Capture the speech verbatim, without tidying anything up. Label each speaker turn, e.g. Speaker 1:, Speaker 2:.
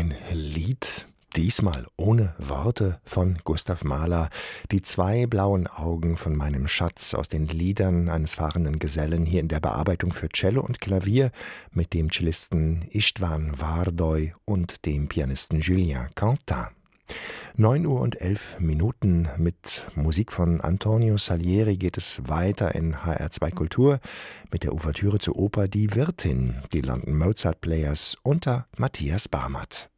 Speaker 1: Ein Lied, diesmal ohne Worte, von Gustav Mahler. Die zwei blauen Augen von meinem Schatz aus den Liedern eines fahrenden Gesellen, hier in der Bearbeitung für Cello und Klavier mit dem Cellisten Istvan Vardoy und dem Pianisten Julien Quentin. neun Uhr und elf Minuten. Mit Musik von Antonio Salieri geht es weiter in H R zwei Kultur mit der Ouvertüre zur Oper Die Wirtin, die London Mozart Players unter Matthias Barmert.